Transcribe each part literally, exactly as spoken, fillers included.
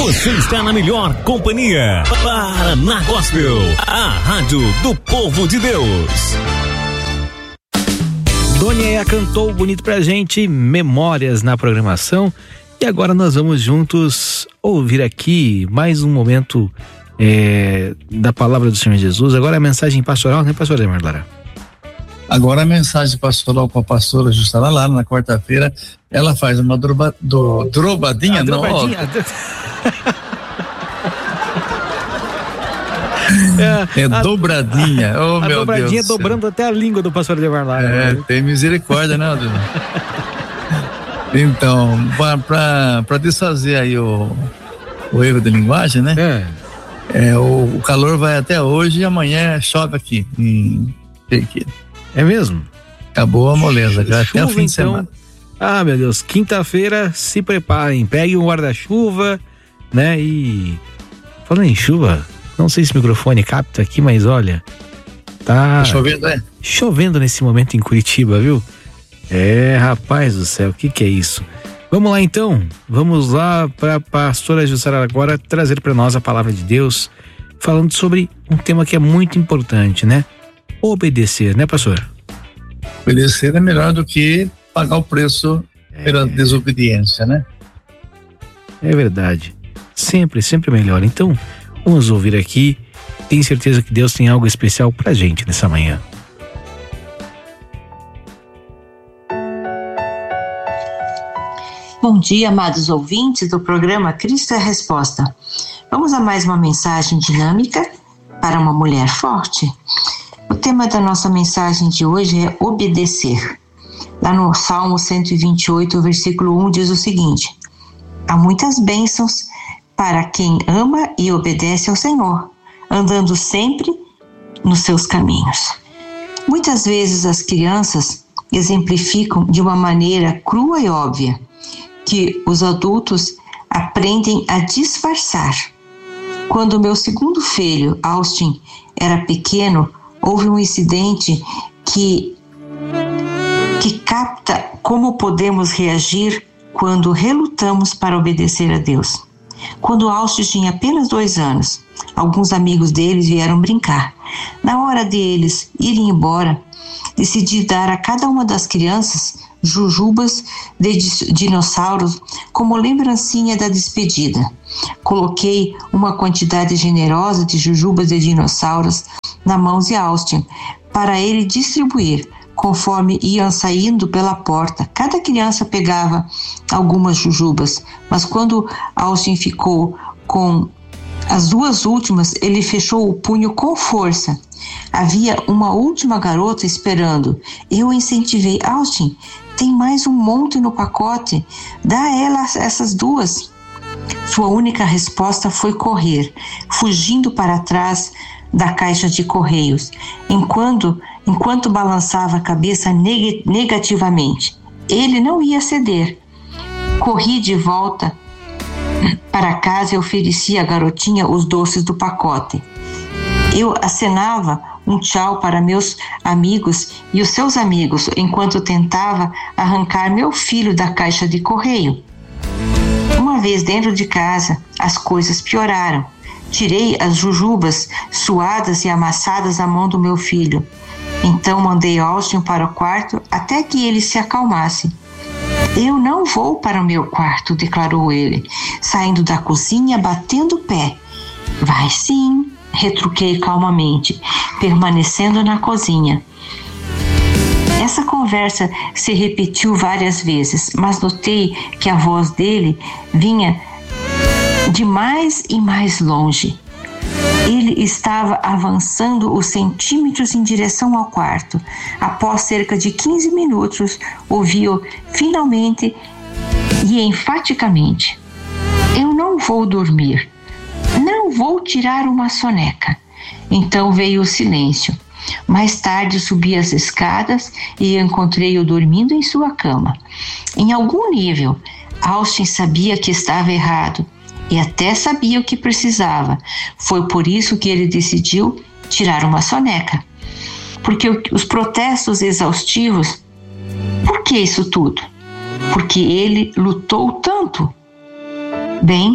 Você está na melhor companhia. Paraná Gospel, a rádio do povo de Deus. Dona Ea cantou bonito pra gente, Memórias na programação. E agora nós vamos juntos ouvir aqui mais um momento é, da palavra do Senhor Jesus. Agora a mensagem pastoral, né, pastor Ademar Lara? Agora a mensagem pastoral com a pastora Jussara Lara, na quarta-feira, ela faz uma droba, do, drobadinha, ah, não, drobadinha. É, é a, dobradinha, oh, a meu dobradinha Deus dobrando até a língua do pastor Ademar Lara. É, né? Tem misericórdia, né, Ademar? Então, para desfazer aí o, o erro de linguagem, né? É. É, o, o calor vai até hoje e amanhã chove aqui em Pequim. É mesmo? Acabou a moleza, já até o fim de então, semana. Ah, meu Deus, quinta-feira, se preparem, peguem um guarda-chuva, né? E falando em chuva, não sei se o microfone capta aqui, mas olha, tá, tá chovendo, é? Chovendo nesse momento em Curitiba, viu? É, rapaz do céu, o que que é isso? Vamos lá então, vamos lá para a pastora Jussara agora trazer para nós a palavra de Deus, falando sobre um tema que é muito importante, né? Obedecer, né, pastor? Obedecer é melhor do que pagar o preço é, pela desobediência, né? É verdade, sempre, sempre melhor. Então, vamos ouvir aqui, tenho certeza que Deus tem algo especial pra gente nessa manhã. Bom dia, amados ouvintes do programa Cristo é a Resposta. Vamos a mais uma mensagem dinâmica para uma mulher forte. O tema da nossa mensagem de hoje é obedecer. Lá no Salmo cento e vinte e oito, versículo um, diz o seguinte: há muitas bênçãos para quem ama e obedece ao Senhor, andando sempre nos seus caminhos. Muitas vezes as crianças exemplificam de uma maneira crua e óbvia que os adultos aprendem a disfarçar. Quando meu segundo filho, Austin, era pequeno, houve um incidente que, que capta como podemos reagir quando relutamos para obedecer a Deus. Quando Austin tinha apenas dois anos, alguns amigos deles vieram brincar. Na hora deles irem embora, decidi dar a cada uma das crianças jujubas de dinossauros como lembrancinha da despedida. Coloquei uma quantidade generosa de jujubas de dinossauros na mão de Austin para ele distribuir. Conforme iam saindo pela porta, cada criança pegava algumas jujubas, mas quando Austin ficou com as duas últimas, ele fechou o punho com força. Havia uma última garota esperando. Eu incentivei: Austin, tem mais um monte no pacote, dá a ela essas duas. Sua única resposta foi correr, fugindo para trás da caixa de correios, enquanto, enquanto balançava a cabeça neg- negativamente. Ele não ia ceder. Corri de volta para casa e ofereci à garotinha os doces do pacote. Eu acenava um tchau para meus amigos e os seus amigos, enquanto tentava arrancar meu filho da caixa de correio. Uma vez dentro de casa, as coisas pioraram. Tirei as jujubas suadas e amassadas da mão do meu filho. Então mandei Austin para o quarto até que ele se acalmasse. Eu não vou para o meu quarto, declarou ele, saindo da cozinha, batendo o pé. Vai sim, retruquei calmamente, permanecendo na cozinha. Essa conversa se repetiu várias vezes, mas notei que a voz dele vinha de mais e mais longe. Ele estava avançando os centímetros em direção ao quarto. Após cerca de quinze minutos, ouviu finalmente e enfaticamente: eu não vou dormir. Não vou tirar uma soneca. Então veio o silêncio. Mais tarde subi as escadas e encontrei-o dormindo em sua cama. Em algum nível, Austin sabia que estava errado e até sabia o que precisava. Foi por isso que ele decidiu tirar uma soneca. Porque os protestos exaustivos... Por que isso tudo? Porque ele lutou tanto. Bem,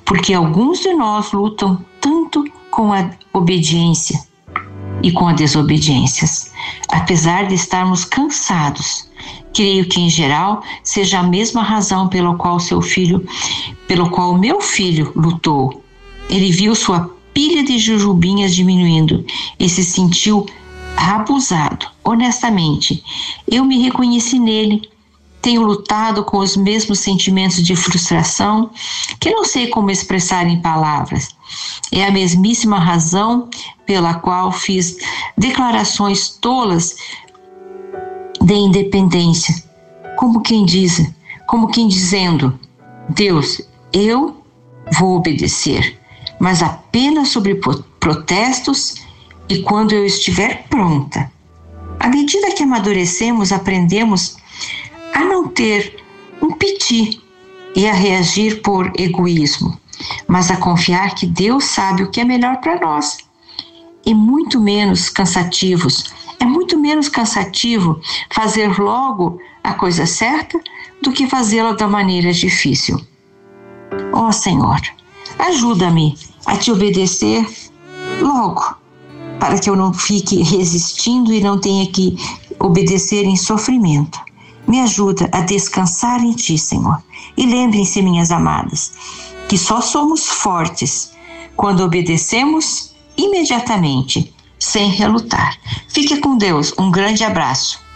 porque alguns de nós lutam tanto com a obediência e com a desobediência, apesar de estarmos cansados. Creio que, em geral, seja a mesma razão pela qual seu filho, pelo qual meu filho lutou. Ele viu sua pilha de jujubinhas diminuindo e se sentiu abusado. Honestamente, eu me reconheci nele. Tenho lutado com os mesmos sentimentos de frustração que não sei como expressar em palavras. É a mesmíssima razão pela qual fiz declarações tolas de independência, como quem diz, como quem dizendo: Deus, eu vou obedecer, mas apenas sobre protestos e quando eu estiver pronta. À medida que amadurecemos, aprendemos a não ter um piti e a reagir por egoísmo, mas a confiar que Deus sabe o que é melhor para nós. E muito menos cansativos, é muito menos cansativo fazer logo a coisa certa do que fazê-la da maneira difícil. Ó oh, Senhor, ajuda-me a te obedecer logo, para que eu não fique resistindo e não tenha que obedecer em sofrimento. Me ajuda a descansar em Ti, Senhor. E lembrem-se, minhas amadas, que só somos fortes quando obedecemos imediatamente, sem relutar. Fique com Deus. Um grande abraço.